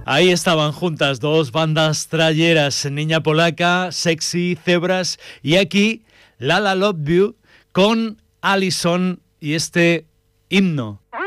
Ahí estaban juntas dos bandas trayeras, Niña Polaca, Sexy, Zebras, y aquí Lala Love You con Alison y este himno.